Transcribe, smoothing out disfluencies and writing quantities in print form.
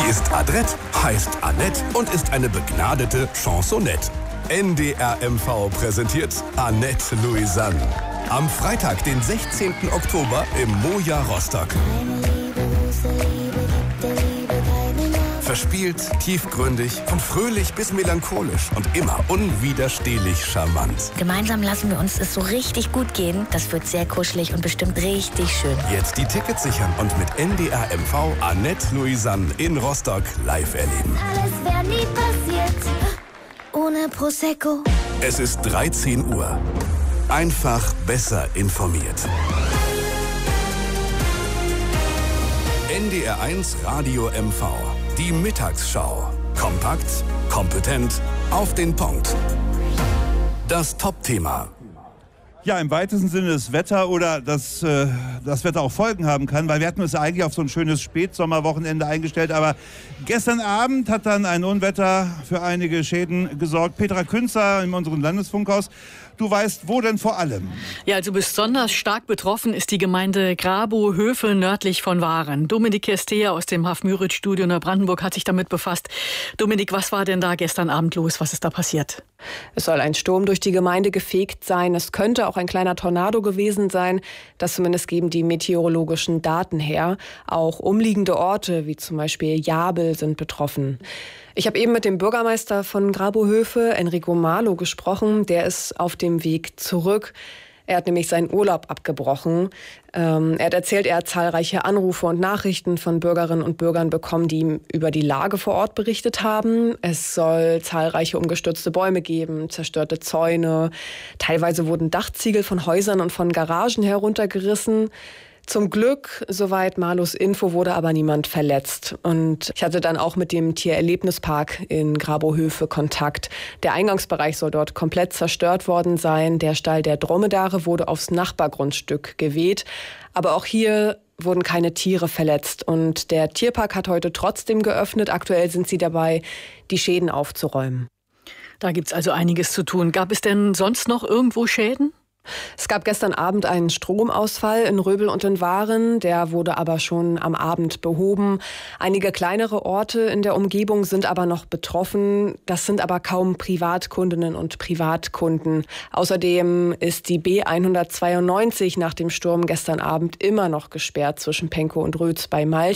Sie ist adrett, heißt Annette und ist eine begnadete Chansonette. NDR MV präsentiert Annette Louisanne. Am Freitag, den 16. Oktober im Moja Rostock. Verspielt, tiefgründig, von fröhlich bis melancholisch und immer unwiderstehlich charmant. Gemeinsam lassen wir uns es so richtig gut gehen. Das wird sehr kuschelig und bestimmt richtig schön. Jetzt die Tickets sichern und mit NDR MV Annette Louisanne in Rostock live erleben. Alles wäre nie passiert ohne Prosecco. Es ist 13 Uhr. Einfach besser informiert. NDR 1 Radio MV. Die Mittagsschau. Kompakt, kompetent, auf den Punkt. Das Top-Thema. Ja, im weitesten Sinne das Wetter oder das Wetter auch Folgen haben kann, weil wir hatten uns ja eigentlich auf so ein schönes Spätsommerwochenende eingestellt, aber gestern Abend hat dann ein Unwetter für einige Schäden gesorgt. Petra Künzer in unserem Landesfunkhaus, du weißt, wo denn vor allem? Ja, also besonders stark betroffen ist die Gemeinde Grabow-Höfe nördlich von Waren. Dominik Kestea aus dem Haf-Müritz-Studio Neubrandenburg hat sich damit befasst. Dominik, was war denn da gestern Abend los? Was ist da passiert? Es soll ein Sturm durch die Gemeinde gefegt sein. Es könnte auch ein kleiner Tornado gewesen sein. Das zumindest geben die meteorologischen Daten her. Auch umliegende Orte, wie zum Beispiel Jabel, sind betroffen. Ich habe eben mit dem Bürgermeister von Grabow-Höfe, Enrico Marlow, gesprochen. Der ist auf dem Weg zurück. Er hat nämlich seinen Urlaub abgebrochen. Er hat erzählt, er hat zahlreiche Anrufe und Nachrichten von Bürgerinnen und Bürgern bekommen, die ihm über die Lage vor Ort berichtet haben. Es soll zahlreiche umgestürzte Bäume geben, zerstörte Zäune. Teilweise wurden Dachziegel von Häusern und von Garagen heruntergerissen. Zum Glück, soweit Marlows Info, wurde aber niemand verletzt. Und ich hatte dann auch mit dem Tiererlebnispark in Grabow-Höfe Kontakt. Der Eingangsbereich soll dort komplett zerstört worden sein. Der Stall der Dromedare wurde aufs Nachbargrundstück geweht. Aber auch hier wurden keine Tiere verletzt. Und der Tierpark hat heute trotzdem geöffnet. Aktuell sind sie dabei, die Schäden aufzuräumen. Da gibt's also einiges zu tun. Gab es denn sonst noch irgendwo Schäden? Es gab gestern Abend einen Stromausfall in Röbel und in Waren. Der wurde aber schon am Abend behoben. Einige kleinere Orte in der Umgebung sind aber noch betroffen. Das sind aber kaum Privatkundinnen und Privatkunden. Außerdem ist die B192 nach dem Sturm gestern Abend immer noch gesperrt zwischen Penkow und Rötz bei Malch.